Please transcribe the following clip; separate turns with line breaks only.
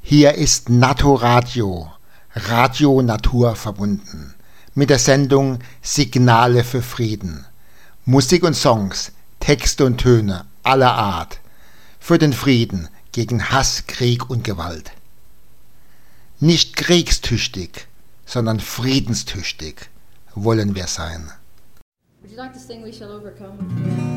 Hier ist Naturadio, Radio Natur verbunden, mit der Sendung Signale für Frieden. Musik und Songs, Texte und Töne aller Art, für den Frieden gegen Hass, Krieg und Gewalt. Nicht kriegstüchtig, sondern friedenstüchtig wollen wir sein.
Would you like to sing We Shall Overcome?